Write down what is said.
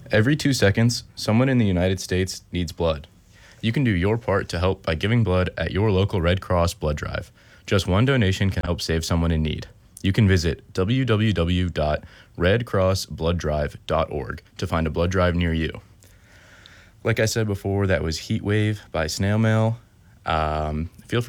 Every 2 seconds, someone in the United States needs blood. You can do your part to help by giving blood at your local Red Cross blood drive. Just one donation can help save someone in need. You can visit www.redcrossblooddrive.org to find a blood drive near you. Like I said before, that was Heat Wave by Snail Mail. Feel free